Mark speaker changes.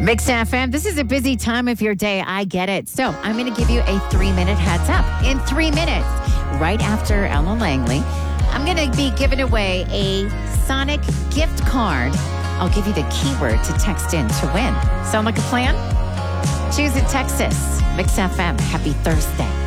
Speaker 1: Mix FM, this is a busy time of your day. I get it. So I'm going to give you a 3-minute heads up. In 3 minutes, right after Ella Langley, I'm going to be giving away a Sonic gift card. I'll give you the keyword to text in to win. Sound like a plan? Choose it, Texas. Mix FM. Happy Thursday.